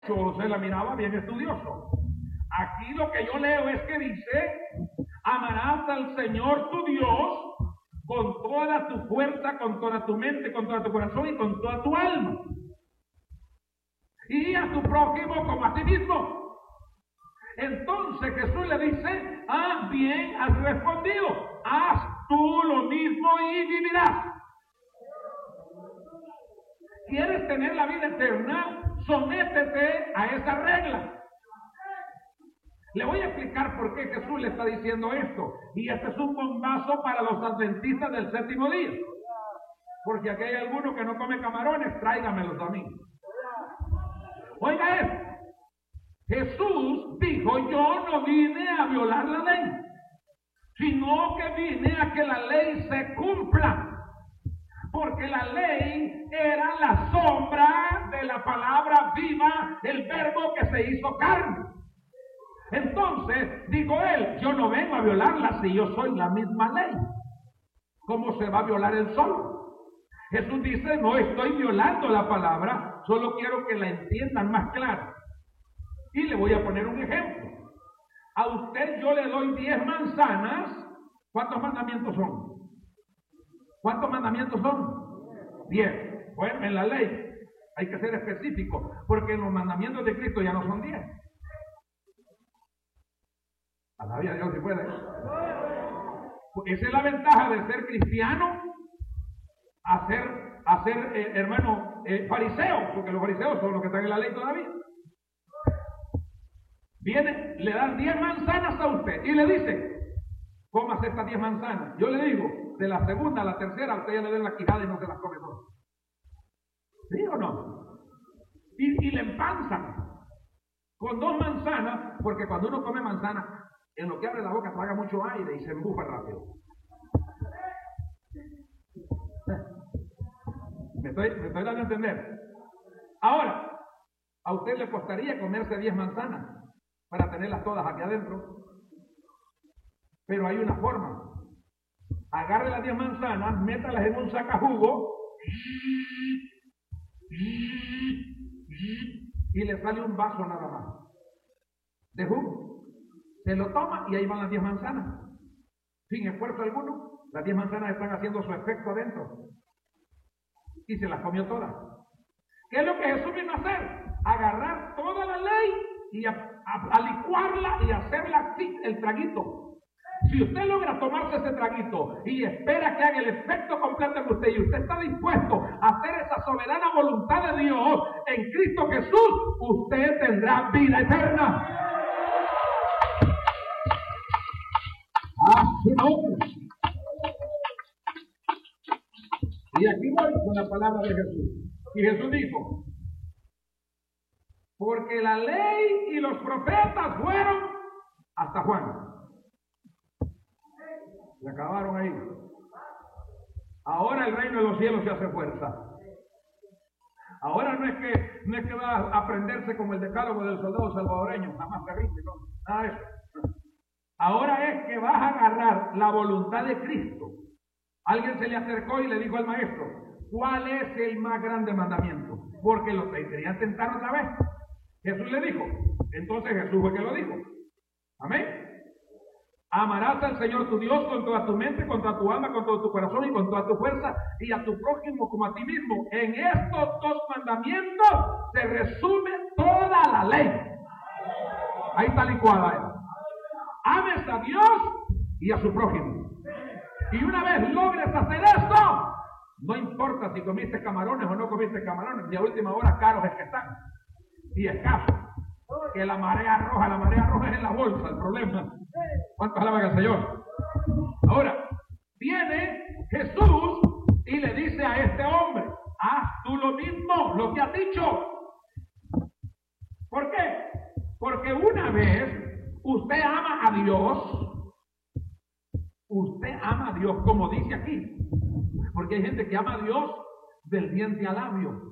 se la miraba bien estudioso. Aquí lo que yo leo es que dice: amarás al Señor tu Dios con toda tu fuerza, con toda tu mente, con todo tu corazón y con toda tu alma. Y a tu prójimo como a ti mismo. Entonces Jesús le dice: bien has respondido, haz tú lo mismo y vivirás. ¿Quieres tener la vida eterna? Sométete a esa regla. Le voy a explicar por qué Jesús le está diciendo esto. Y este es un bombazo para los adventistas del séptimo día. Porque aquí hay alguno que no come camarones, tráigamelos a mí. Oiga esto. Jesús dijo: yo no vine a violar la ley, sino que vine a que la ley se cumpla. Porque la ley era la sombra de la palabra viva, el verbo que se hizo carne. Entonces, dijo él: yo no vengo a violarla si yo soy la misma ley. ¿Cómo se va a violar el sol? Jesús dice: no estoy violando la palabra, solo quiero que la entiendan más claro. Y le voy a poner un ejemplo. A usted yo le doy 10 manzanas. ¿Cuántos mandamientos son? ¿Cuántos mandamientos son? 10. Bueno, en la ley hay que ser específico, porque en los mandamientos de Cristo ya no son 10. Alabia a Dios si puede. Esa es la ventaja de ser cristiano a ser hermano fariseo, porque los fariseos son los que están en la ley todavía. Viene, le dan 10 manzanas a usted y le dice: comas estas 10 manzanas. Yo le digo, de la segunda a la tercera, a usted ya le den la quijada y no se las come todas. ¿Sí o no? Y le empanzan con 2 manzanas, porque cuando uno come manzana, en lo que abre la boca traga mucho aire y se embufa rápido. ¿Me estoy dando a entender? Ahora, a usted le costaría comerse 10 manzanas para tenerlas todas aquí adentro. Pero hay una forma. Agarre las 10 manzanas, métalas en un sacajugo y le sale un vaso nada más de jugo. Se lo toma y ahí van las 10 manzanas. Sin esfuerzo alguno, las 10 manzanas están haciendo su efecto adentro. Y se las comió todas. ¿Qué es lo que Jesús vino a hacer? Agarrar toda la ley y a licuarla y hacerla así, el traguito. Si usted logra tomarse ese traguito y espera que haga el efecto completo en usted, y usted está dispuesto a hacer esa soberana voluntad de Dios en Cristo Jesús, usted tendrá vida eterna. Su nombre. Y aquí voy con la palabra de Jesús. Y Jesús dijo: porque la ley y los profetas fueron hasta Juan. Se acabaron ahí. Ahora el reino de los cielos se hace fuerza. Ahora no es que va a aprenderse como el decálogo del soldado salvadoreño, jamás se rinde, no, nada de eso. Ahora es que vas a agarrar la voluntad de Cristo. Alguien se le acercó y le dijo al maestro: ¿cuál es el más grande mandamiento? Porque los que querían tentar otra vez. Jesús le dijo. Entonces Jesús fue que lo dijo. Amén. Amarás al Señor tu Dios con toda tu mente, con toda tu alma, con todo tu corazón y con toda tu fuerza, y a tu prójimo como a ti mismo. En estos 2 mandamientos se resume toda la ley. Ahí está licuada. Ames a Dios y a su prójimo. Y una vez logres hacer esto, no importa si comiste camarones o no comiste camarones, y a última hora caros es que están, y escasos. Que la marea roja es en la bolsa, el problema. ¿Cuántos alaban al Señor? Ahora, viene Jesús y le dice a este hombre: haz tú lo mismo, lo que has dicho. ¿Por qué? Porque una vez usted ama a Dios, como dice aquí. Porque hay gente que ama a Dios del diente al labio.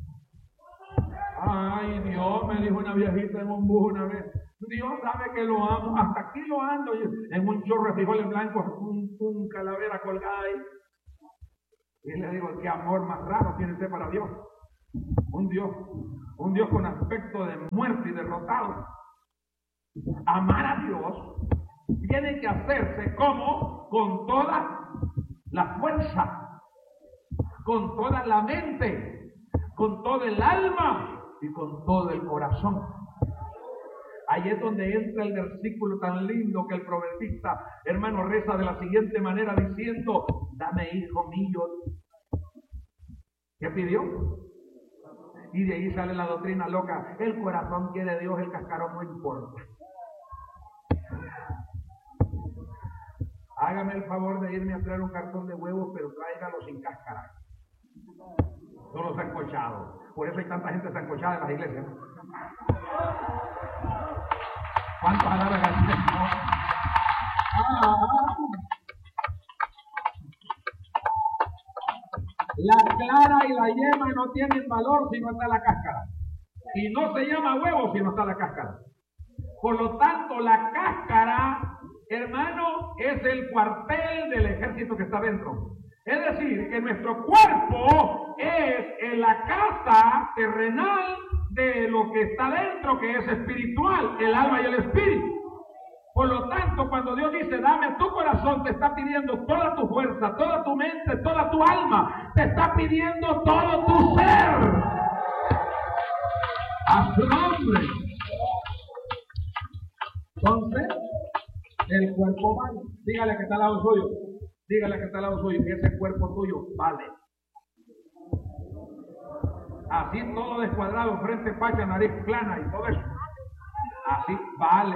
Ay, Dios, me dijo una viejita en un bus una vez: Dios sabe que lo amo, hasta aquí lo ando, en un chorro de frijoles blancos, un calavera colgada ahí. Y le digo: qué amor más raro tiene usted para Dios. un Dios con aspecto de muerte y derrotado. Amar a Dios tiene que hacerse como con toda la fuerza, con toda la mente, con todo el alma y con todo el corazón. Ahí es donde entra el versículo tan lindo que el proverbista, hermano, reza de la siguiente manera diciendo: dame, hijo mío. ¿Qué pidió? Y de ahí sale la doctrina loca: el corazón quiere Dios, el cascarón no importa. Hágame el favor de irme a traer un cartón de huevos, pero tráigalo sin cáscara. Solo sancochado. Por eso hay tanta gente sancochada en las iglesias. ¿Cuántos alaban al Señor? La clara y la yema no tienen valor si no está la cáscara. Y no se llama huevo si no está la cáscara. Por lo tanto, la cáscara, hermano, es el cuartel del ejército que está dentro. Es decir, que nuestro cuerpo es en la casa terrenal de lo que está dentro, que es espiritual, el alma y el espíritu. Por lo tanto, cuando Dios dice dame tu corazón, te está pidiendo toda tu fuerza, toda tu mente, toda tu alma, te está pidiendo todo tu ser. A su nombre. Entonces, el cuerpo vale. Dígale que está al lado suyo. Dígale que está al lado suyo, que ese cuerpo tuyo vale. Así todo descuadrado, frente pacha, nariz plana y todo eso. Así vale.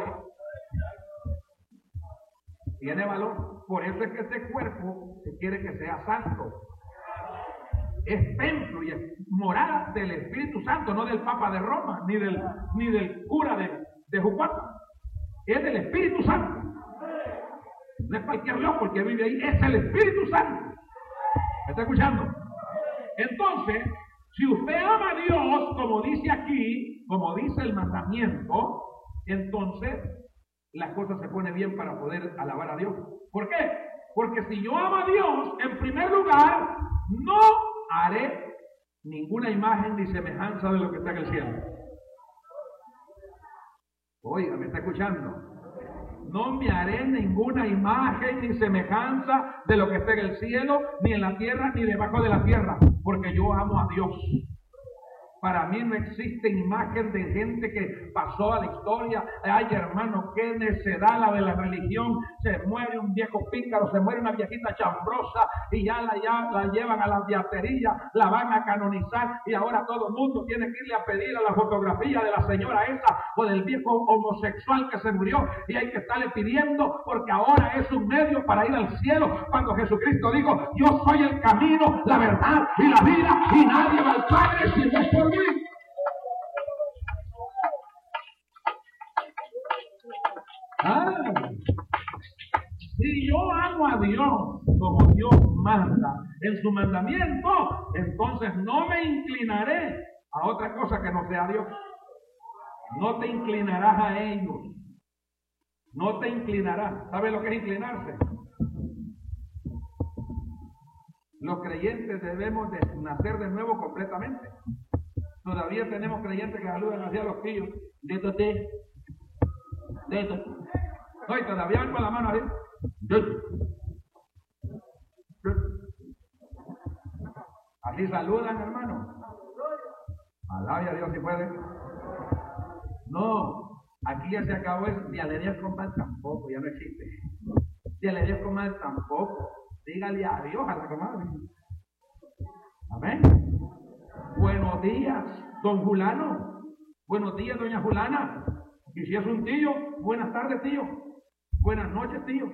Tiene valor. Por eso es que ese cuerpo se quiere que sea santo. Es templo y es morada del Espíritu Santo, no del Papa de Roma, ni del cura de Jucuapa. Es del Espíritu Santo. No es cualquier loco el que vive ahí, es el Espíritu Santo. ¿Me está escuchando? Entonces, si usted ama a Dios, como dice aquí, como dice el mandamiento, entonces las cosas se ponen bien para poder alabar a Dios. ¿Por qué? Porque si yo amo a Dios, en primer lugar, no haré ninguna imagen ni semejanza de lo que está en el cielo. Oiga, ¿me está escuchando? No me haré ninguna imagen ni semejanza de lo que está en el cielo, ni en la tierra, ni debajo de la tierra, porque yo amo a Dios. Para mí no existe imagen de gente que pasó a la historia. Ay, hermano, qué necedad la de la religión. Se muere un viejo pícaro, se muere una viejita chambrosa y ya la llevan a la beatería, la van a canonizar y ahora todo el mundo tiene que irle a pedir a la fotografía de la señora esa o del viejo homosexual que se murió y hay que estarle pidiendo porque ahora es un medio para ir al cielo, cuando Jesucristo dijo: yo soy el camino, la verdad y la vida y nadie va al Padre si no es por mí. Si yo amo a Dios como Dios manda en su mandamiento, entonces no me inclinaré a otra cosa que no sea Dios. No te inclinarás a ellos. No te inclinarás. ¿Sabe lo que es inclinarse? Los creyentes debemos de nacer de nuevo completamente. Todavía tenemos creyentes que saludan hacia los pillos. De esto. No, y todavía van con la mano así. Así saludan, hermano. Alabe a Dios si puede. No, aquí ya se acabó eso. Ni alegrías con mal tampoco, ya no existe. Ni alegrías con mal tampoco. Dígale adiós a la comadre. Amén. Buenos días, don Fulano. Buenos días, doña Fulana. Y si es un tío, buenas tardes, tío. Buenas noches, tío.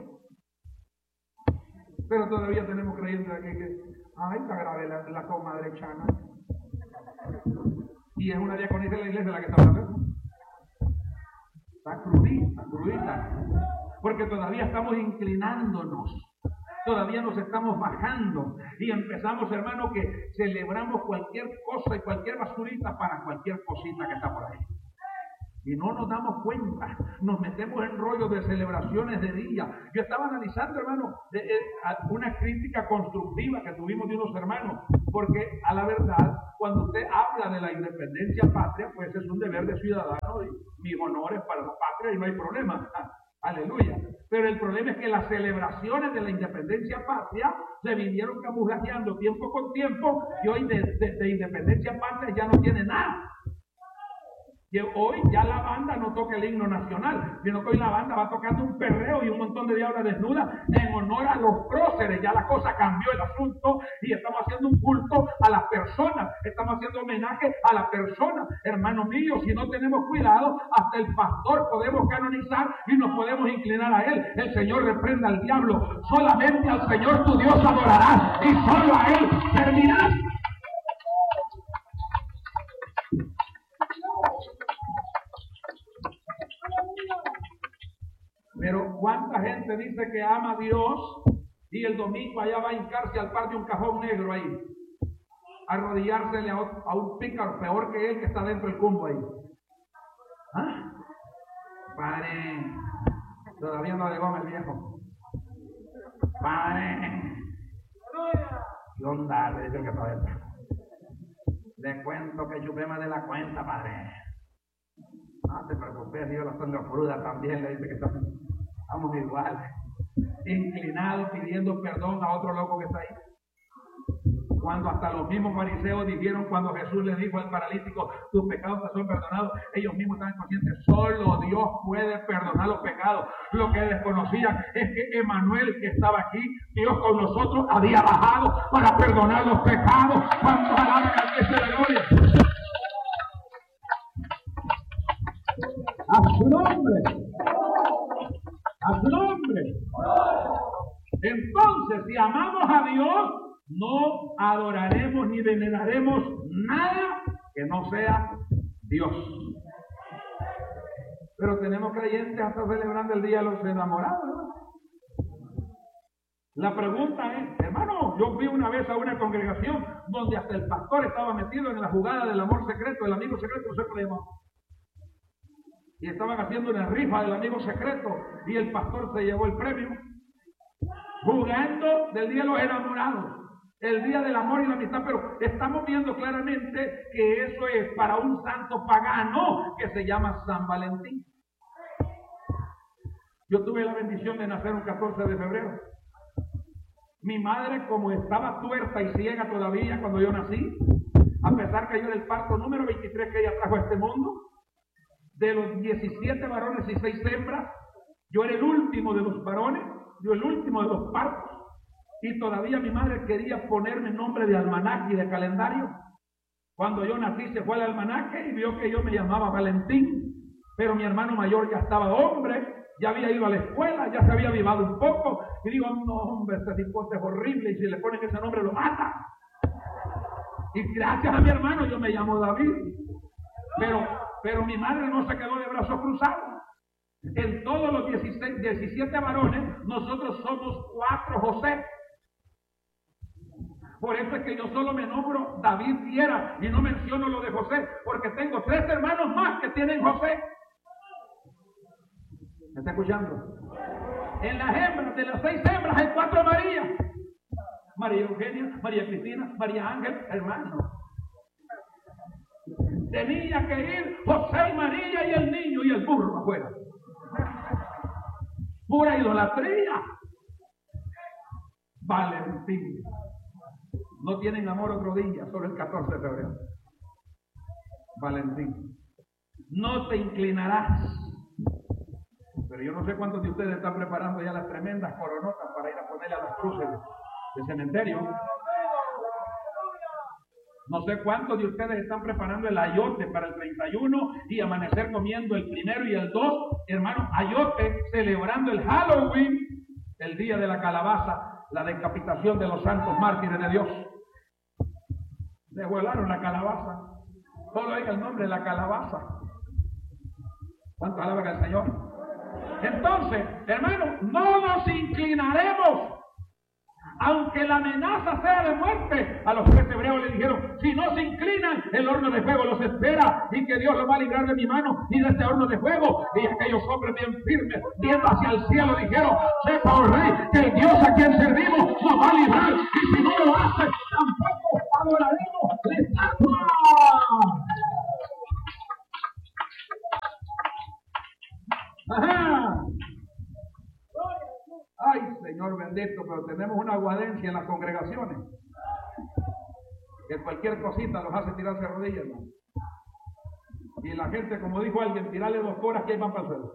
Pero todavía tenemos creyentes aquí que, ay, está grave la comadre Chana. Y es una diaconisa de la iglesia la que está hablando. Está crudita. Porque todavía estamos inclinándonos. Todavía nos estamos bajando y empezamos, hermano, que celebramos cualquier cosa y cualquier basurita para cualquier cosita que está por ahí. y no nos damos cuenta, nos metemos en rollos de celebraciones de día. Yo estaba analizando, hermano, una crítica constructiva que tuvimos de unos hermanos, porque a la verdad, cuando usted habla de la independencia patria, pues es un deber de ciudadano y mis honores para la patria y no hay problema. Aleluya. Pero el problema es que las celebraciones de la independencia patria se vinieron camuflajeando tiempo con tiempo y hoy de independencia patria ya no tiene nada. Y hoy ya la banda no toca el himno nacional, sino que hoy la banda va tocando un perreo y un montón de diablas desnudas en honor a los próceres. Ya la cosa cambió el asunto y estamos haciendo un culto a las personas, estamos haciendo homenaje a la persona. Hermano mío, si no tenemos cuidado, hasta el pastor podemos canonizar y nos podemos inclinar a él. El Señor reprenda al diablo. Solamente al Señor tu Dios adorarás y solo a él servirás. Pero ¿cuánta gente dice que ama a Dios y el domingo allá va a hincarse al par de un cajón negro ahí? Arrodillársele a un pícaro peor que él que está dentro del cumbo ahí. ¿Ah? Padre, todavía no llegó el viejo. Padre, ¿qué onda? Le dice el que está dentro. Le cuento que chupé más de la cuenta, padre. No te preocupes, yo la tengo cruda también, le dice que estamos iguales. Inclinados pidiendo perdón a otro loco que está ahí. Cuando hasta los mismos fariseos dijeron, cuando Jesús les dijo al paralítico, tus pecados te son perdonados, ellos mismos estaban conscientes, solo Dios puede perdonar los pecados. Lo que desconocían es que Emanuel, que estaba aquí, Dios con nosotros, había bajado para perdonar los pecados. Cuando alaban al que se le gloria. A su nombre. A su nombre. Entonces, si amamos a Dios, no adoraremos ni veneraremos nada que no sea Dios. Pero tenemos creyentes hasta celebrando el Día de los Enamorados, ¿no? La pregunta es, hermano, yo fui una vez a una congregación donde hasta el pastor estaba metido en la jugada del amor secreto, del amigo secreto, no sé cómo le llamaba. Y estaban haciendo una rifa del amigo secreto y el pastor se llevó el premio jugando del Día de los Enamorados, el Día del Amor y la Amistad. Pero estamos viendo claramente que eso es para un santo pagano que se llama San Valentín. Yo tuve la bendición de nacer un 14 de febrero. Mi madre, como estaba tuerta y ciega todavía cuando yo nací, a pesar que yo era el parto número 23 que ella trajo a este mundo, de los 17 varones y 6 hembras, yo era el último de los varones, yo el último de los partos, y todavía mi madre quería ponerme nombre de almanaque y de calendario. Cuando yo nací se fue al almanaque y vio que yo me llamaba Valentín, pero mi hermano mayor ya estaba hombre, ya había ido a la escuela, ya se había avivado un poco, y digo, no hombre, este tipo es horrible, y si le ponen ese nombre lo mata. Y gracias a mi hermano yo me llamo David, pero mi madre no se quedó de brazos cruzados. En todos los 17 varones, nosotros somos 4 José. Por eso es que yo solo me nombro David Viera y no menciono lo de José, porque tengo 3 hermanos más que tienen José. ¿Me está escuchando? En las hembras, de las 6 hembras, hay 4 Marías. María Eugenia, María Cristina, María Ángel, hermano. Tenía que ir José y María y el niño y el burro afuera. Pura idolatría. Valentín. No tienen amor otro día, solo el 14 de febrero. Valentín. No te inclinarás. Pero yo no sé cuántos de ustedes están preparando ya las tremendas coronotas para ir a ponerle a las cruces del cementerio. No sé cuántos de ustedes están preparando el ayote para el 31 y amanecer comiendo el 1 y el 2, hermano, ayote, celebrando el Halloween, el día de la calabaza, la decapitación de los santos mártires de Dios. Le volaron la calabaza. Solo oiga el nombre, la calabaza. ¿Cuánto alaban al Señor? Entonces, hermano, no nos inclinaremos aunque la amenaza sea de muerte. A los 3 hebreos le dijeron, si no se inclinan, el horno de fuego los espera, y que Dios los va a librar de mi mano y de este horno de fuego. Y aquellos hombres bien firmes, viendo hacia el cielo, dijeron, sepa, oh rey, que el Dios a quien servimos nos va a librar, y si no lo hace, tampoco adoraremos la estatua. Ajá. Ay, Señor bendito, pero tenemos una aguadencia en las congregaciones que cualquier cosita los hace tirarse a rodillas, ¿no? Y la gente, como dijo alguien, tirarle 2 horas que ahí van para el suelo.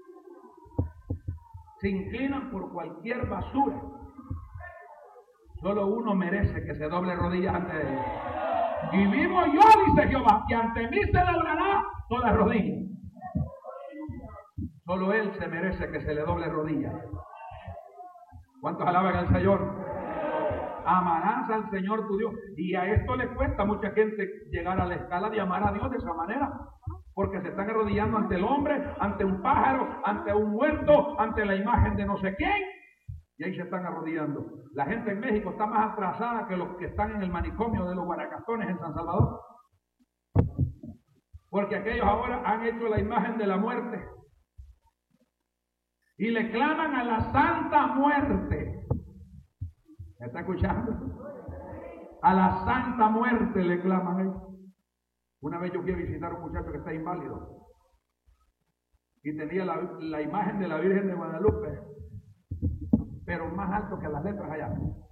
Se inclinan por cualquier basura. Solo uno merece que se doble rodillas ante él. Y vivo yo, dice Jehová, que ante mí se doblará toda rodilla. Solo él se merece que se le doble rodillas. ¿Cuántos alaban al Señor? Amarás al Señor tu Dios. Y a esto le cuesta a mucha gente llegar a la escala de amar a Dios de esa manera. Porque se están arrodillando ante el hombre, ante un pájaro, ante un muerto, ante la imagen de no sé quién. Y ahí se están arrodillando. La gente en México está más atrasada que los que están en el manicomio de los Guanacastones en San Salvador. Porque aquellos ahora han hecho la imagen de la muerte. Y le claman a la Santa Muerte. ¿Me está escuchando? A la Santa Muerte le claman ellos. Una vez yo fui a visitar a un muchacho que está inválido. Y tenía la imagen de la Virgen de Guadalupe, pero más alto que las letras allá.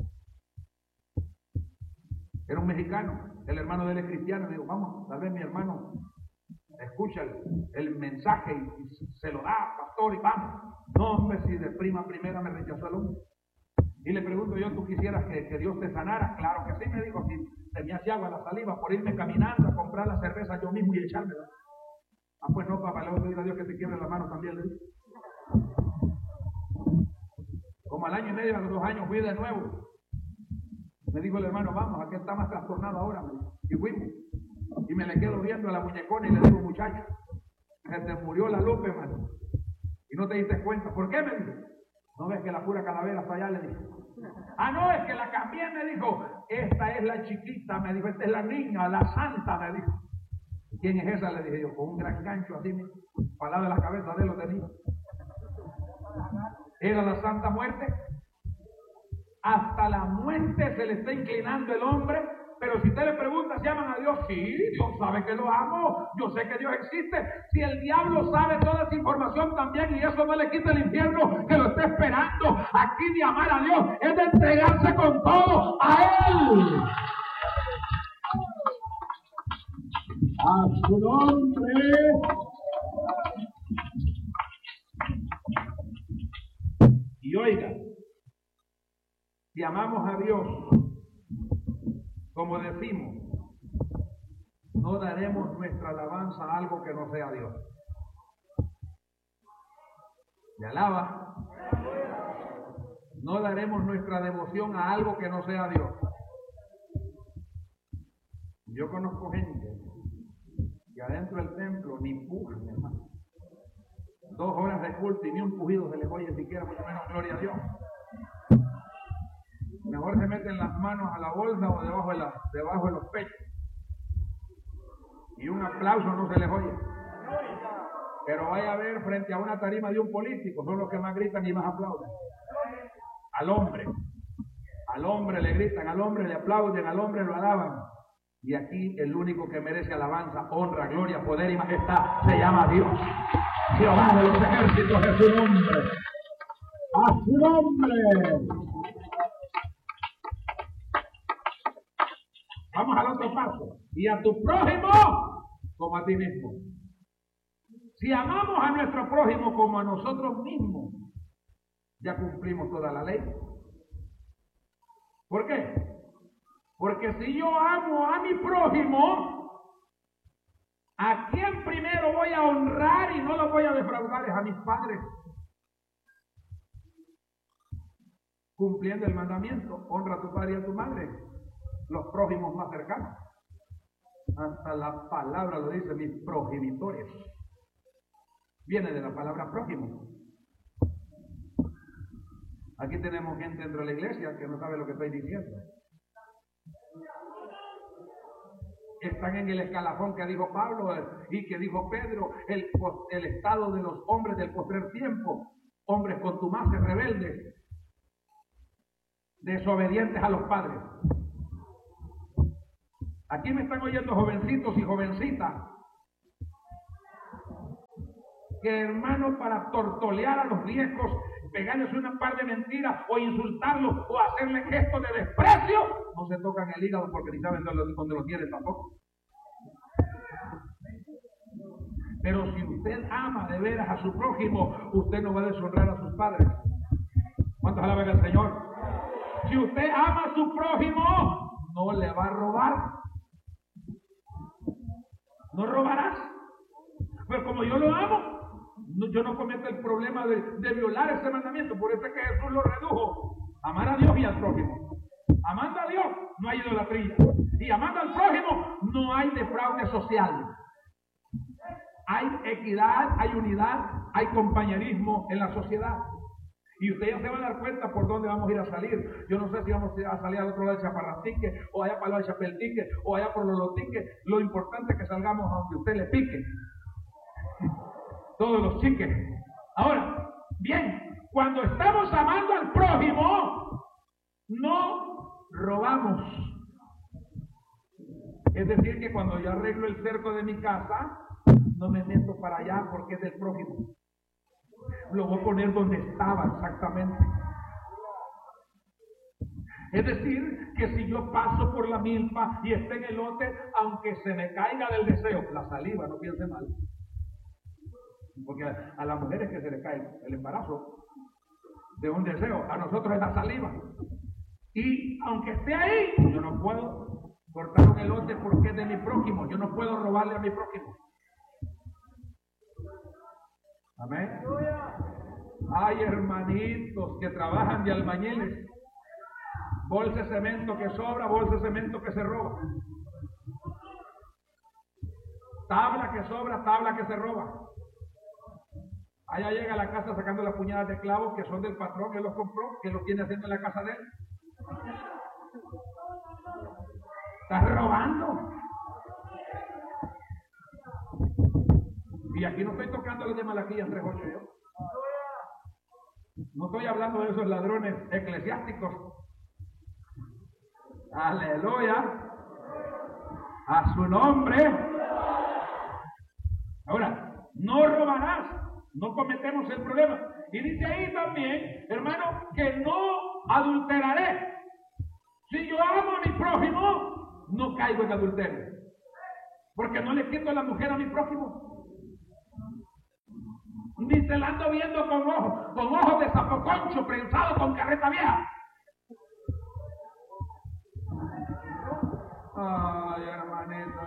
Era un mexicano. El hermano de él es cristiano. Me dijo, vamos, tal vez mi hermano escucha el mensaje y se lo da, pastor, y vamos. No, hombre, si de prima primera me rechazó el hombre. Y le pregunto yo, ¿tú quisieras que Dios te sanara? Claro que sí, me dijo, si se me hace agua la saliva por irme caminando a comprar la cerveza yo mismo y echármela. Ah, pues no, papá, le voy a pedir a Dios que te quiebre la mano también, le dije. Como al año y medio, a los 2 años, fui de nuevo. Me dijo el hermano, vamos, aquí está más trastornado ahora. Y fuimos. Y me le quedo viendo a la muñecona y le digo, muchacho, se te murió la Lupe, hermano. Y no te diste cuenta. ¿Por qué? Me dijo. ¿No ves que la pura calavera está allá? Le dije. Ah, no, es que la cambié, me dijo. Esta es la chiquita, me dijo. Esta es la niña, la santa, me dijo. ¿Quién es esa? Le dije yo, con un gran gancho así, para lado de la cabeza de él lo tenía. Era la Santa Muerte. Hasta la muerte se le está inclinando el hombre. Pero si usted le pregunta si aman a Dios, sí, Dios sabe que lo amo, yo sé que Dios existe. Si el diablo sabe toda esa información también, y eso no le quita el infierno que lo está esperando. Aquí de amar a Dios es de entregarse con todo a Él. A su nombre. Y oiga, si amamos a Dios, como decimos, no daremos nuestra alabanza a algo que no sea Dios. ¿Me alaba? No daremos nuestra devoción a algo que no sea Dios. Yo conozco gente que adentro del templo ni pujan, hermano. 2 horas de culto y ni un pujido se les oye siquiera, mucho menos gloria a Dios. Mejor se meten las manos a la bolsa o debajo de los pechos. Y un aplauso no se les oye. Pero vaya a ver frente a una tarima de un político, son los que más gritan y más aplauden. Al hombre le gritan, al hombre le aplauden, al hombre lo alaban. Y aquí el único que merece alabanza, honra, gloria, poder y majestad se llama Dios. Jehová de los ejércitos es su nombre. ¡A su nombre! Vamos al otro paso. Y a tu prójimo como a ti mismo. Si amamos a nuestro prójimo como a nosotros mismos, ya cumplimos toda la ley. ¿Por qué? Porque si yo amo a mi prójimo, ¿a quién primero voy a honrar y no lo voy a defraudar? Es a mis padres. Cumpliendo el mandamiento, honra a tu padre y a tu madre, los prójimos más cercanos. Hasta la palabra lo dice, mis progenitores. Viene de la palabra prójimo. Aquí tenemos gente dentro de la iglesia que no sabe lo que estoy diciendo. Están en el escalafón que dijo Pablo y que dijo Pedro, el estado de los hombres del postrer tiempo, hombres contumaces, rebeldes, desobedientes a los padres. Aquí me están oyendo jovencitos y jovencitas que, hermano, para tortolear a los viejos, pegarles una par de mentiras o insultarlos o hacerle gestos de desprecio, no se tocan el hígado porque ni saben dónde lo tienen tampoco. Pero si usted ama de veras a su prójimo, usted no va a deshonrar a sus padres. ¿Cuántos alaban al Señor? Si usted ama a su prójimo, no le va a robar. No robarás. Pero como yo lo amo, yo no cometo el problema de violar ese mandamiento. Por eso es que Jesús lo redujo: amar a Dios y al prójimo. Amando a Dios no hay idolatría, y amando al prójimo no hay defraude social. Hay equidad, hay unidad, hay compañerismo en la sociedad. Y usted ya se va a dar cuenta por dónde vamos a ir a salir. Yo no sé si vamos a salir al otro lado de Chaparratique, o allá para el lado de Chapeltique, o allá por Lolotique. Lo importante es que salgamos a donde usted le pique. Todos los chiques. Ahora, bien, cuando estamos amando al prójimo, no robamos. Es decir, que cuando yo arreglo el cerco de mi casa, no me meto para allá porque es del prójimo. Lo voy a poner donde estaba exactamente. Es decir, que si yo paso por la milpa y esté en el lote, aunque se me caiga del deseo, la saliva, no piense mal. Porque a las mujeres que se les cae el embarazo de un deseo, a nosotros es la saliva. Y aunque esté ahí, yo no puedo cortar un elote porque es de mi prójimo. Yo no puedo robarle a mi prójimo. Amén. Hay hermanitos que trabajan de albañiles. Bolsa de cemento que sobra, bolsa de cemento que se roba. Tabla que sobra, tabla que se roba. Allá llega a la casa sacando las puñadas de clavos que son del patrón que los compró, que los tiene haciendo en la casa de él. Estás robando. Y aquí no estoy tocando los de Malaquías 3:8 yo. No estoy hablando de esos ladrones eclesiásticos. Aleluya. A su nombre. Ahora, no robarás. No cometemos el problema. Y dice ahí también, hermano, que no adulteraré. Si yo amo a mi prójimo, no caigo en adulterio. Porque no le quito la mujer a mi prójimo. Ni se la ando viendo con ojos de zapoconcho prensado con carreta vieja. Ay, hermanito.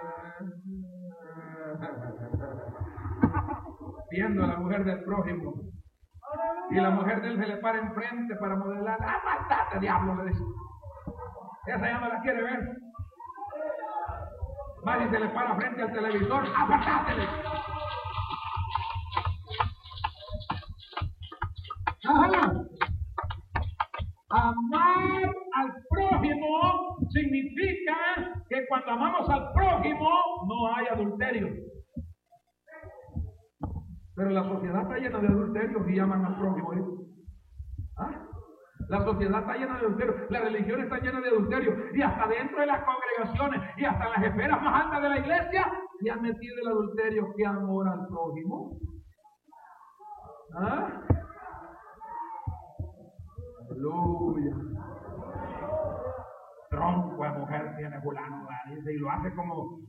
Viendo a la mujer del prójimo. Y la mujer de él se le para enfrente para modelar. ¡Apartate, diablo! Le dice. Esa ya no la quiere ver. Va y se le para frente al televisor. ¡Apartate! Le dice. Ajá. Amar al prójimo significa que cuando amamos al prójimo no hay adulterio. Pero la sociedad está llena de adulterios y llaman al prójimo. ¿Ah? La sociedad está llena de adulterios, la religión está llena de adulterios, y hasta dentro de las congregaciones y hasta en las esferas más altas de la iglesia se ha metido el adulterio. ¿Qué amor al prójimo? ¿Ah? Aleluya. Tronco de mujer tiene fulano, dice, y lo hace como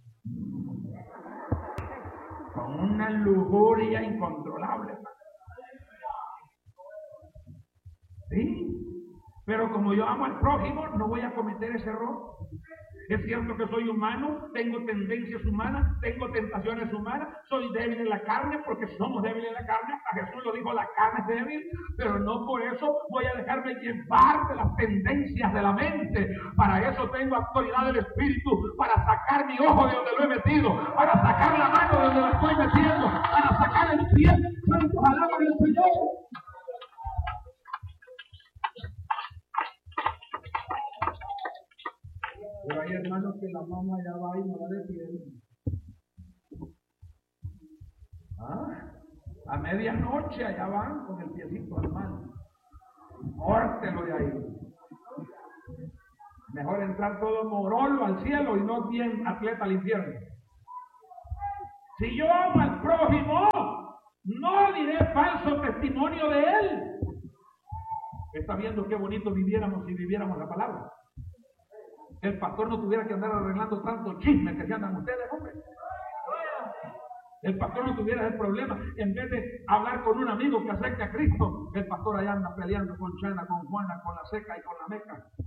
con una lujuria incontrolable. Sí, pero como yo amo al prójimo, no voy a cometer ese error. Es cierto que soy humano, tengo tendencias humanas, tengo tentaciones humanas, soy débil en la carne, porque somos débiles en la carne, hasta Jesús lo dijo, la carne es débil, pero no por eso voy a dejarme llevar de las tendencias de la mente. Para eso tengo autoridad del Espíritu, para sacar mi ojo de donde lo he metido, para sacar la mano de donde lo estoy metiendo, para sacar el pie. ¡Santo alaba del Señor! hermano, que la mamá ya va y no la detiene. A medianoche allá van con el piecito al mal. Córtelo de ahí. Mejor entrar todo morolo al cielo y no bien atleta al infierno. Si yo amo al prójimo, no diré falso testimonio de él. Está viendo qué bonito viviéramos si viviéramos la palabra. El pastor no tuviera que andar arreglando tanto chisme que se andan ustedes, hombre. El pastor no tuviera el problema. En vez de hablar con un amigo que acerca a Cristo, el pastor allá anda peleando con Chana, con Juana, con la seca y con la meca.